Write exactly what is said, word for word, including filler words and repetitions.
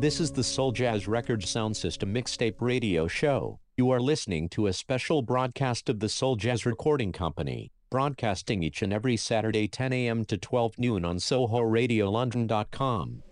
This is the Soul Jazz Records Sound System Mixtape Radio Show. You are listening to a special broadcast of the Soul Jazz Recording Company, broadcasting each and every Saturday ten a m to twelve noon on Soho Radio London dot com.